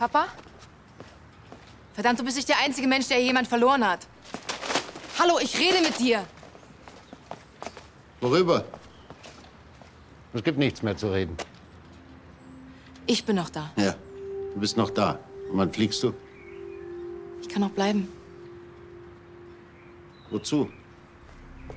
Papa? Verdammt, du bist nicht der einzige Mensch, der jemand verloren hat. Hallo, ich rede mit dir. Worüber? Es gibt nichts mehr zu reden. Ich bin noch da. Ja, du bist noch da. Und wann fliegst du? Ich kann noch bleiben. Wozu?